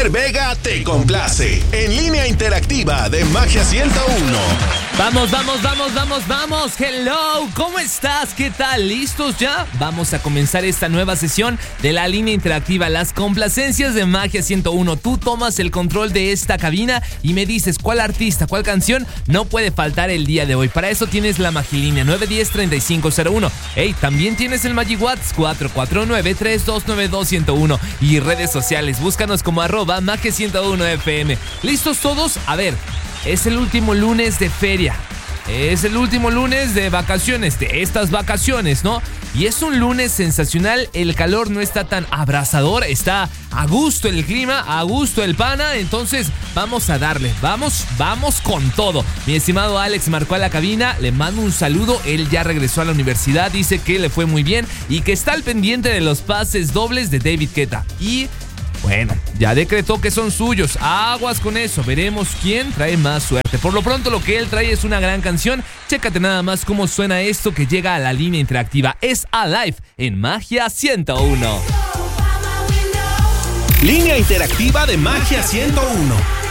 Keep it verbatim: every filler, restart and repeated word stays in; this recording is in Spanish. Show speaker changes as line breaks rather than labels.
Fer Vega te complace. En línea interactiva de Magia ciento uno.
Vamos, vamos, vamos, vamos, vamos. Hello, ¿cómo estás? ¿Qué tal? ¿Listos ya? Vamos a comenzar esta nueva sesión de la línea interactiva, las complacencias de Magia ciento uno. Tú tomas el control de esta cabina y me dices cuál artista, cuál canción no puede faltar el día de hoy. Para eso tienes la Magilínea nueve uno cero, tres cinco cero uno. Hey, también tienes el MagiWhat's cuatro cuatro nueve, tres dos nueve dos, uno cero uno. Y redes sociales, búscanos como arroba Magia ciento uno F M. ¿Listos todos? A ver, es el último lunes de feria. Es el último lunes de vacaciones, de estas vacaciones, ¿no? Y es un lunes sensacional, el calor no está tan abrasador, está a gusto el clima, a gusto el pana, entonces vamos a darle, vamos, vamos con todo. Mi estimado Alex marcó a la cabina, le mando un saludo, él ya regresó a la universidad, dice que le fue muy bien y que está al pendiente de los pases dobles de David Guetta. Y bueno, ya decretó que son suyos. Aguas con eso. Veremos quién trae más suerte. Por lo pronto, lo que él trae es una gran canción. Chécate nada más cómo suena esto que llega a la línea interactiva. Es Alive en Magia ciento uno.
Línea interactiva de Magia ciento uno.